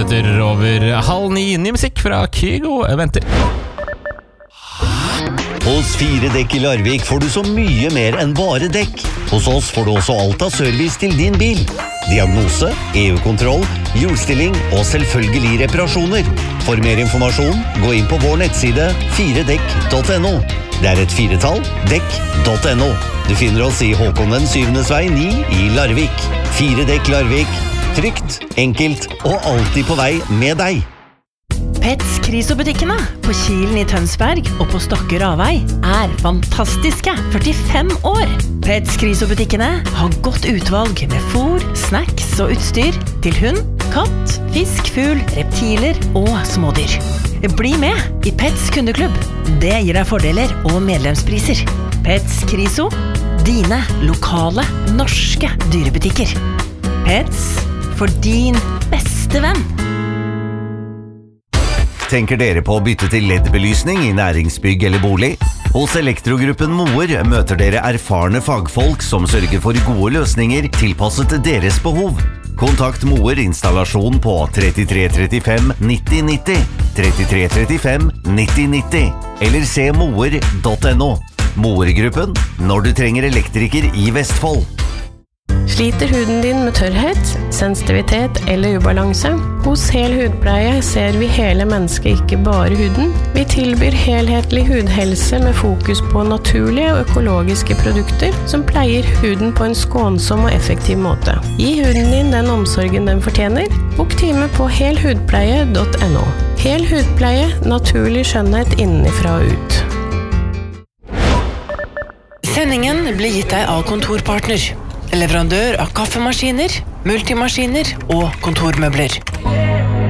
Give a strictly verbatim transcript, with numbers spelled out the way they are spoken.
minutter over halv ni. Ny musikk fra Kygo venter. Hos Fire Dekk i Larvik får du så mye mer enn bare dekk. Hos oss får du også alt av service til din bil. Diagnose, E U-kontroll, hjulstilling og selvfølgelig reparasjoner. For mer informasjon, gå inn på vår nettside fire dekk punktum no. Det er et firetall, dekk punktum no. Du finner oss i Håkon den syvendes vei ni i Larvik. Fire Dekk Larvik. Trygt, enkelt og alltid på vei med deg. Pets Kriso-butikkene på Kilen i Tønsberg og på Stokke Ravei er fantastiske førtifem år. Pets Kriso-butikkene har godt utvalg med fôr, snacks og utstyr til hund, katt, fisk, fugl, reptiler og smådyr. Bli med i Pets kundeklubb. Det gir deg fordeler og medlemspriser. Pets Kriso, dine lokale norske dyrebutikker. Pets for din beste venn. Tenker dere på å bytte til L E D-belysning i næringsbygg eller bolig? Hos Elektrogruppen Moer møter dere erfarne fagfolk som sørger for gode løsninger tilpasset deres behov. Kontakt Moer installasjon på trettitre trettifem nitti nitti, trettitre trettifem nitti nitti, eller se moer punktum no. Moer-gruppen, når du trenger elektriker i Vestfold. Sliter huden din med tørrhet, sensitivitet eller ubalanse? Hos Hel hudpleie ser vi hele mennesket, ikke bare huden. Vi tilbyr helhetlig hudhelse med fokus på naturlige og økologiske produkter som pleier huden på en skånsom og effektiv måte. Gi huden din den omsorgen den fortjener. Bok time på hel hudpleie punktum no. Hel hudpleie, naturlig skjønnhet innenfra og ut. Sendingen blir gitt deg av Kontorpartner. Leverandør av kaffemaskiner, multimaskiner og kontormøbler.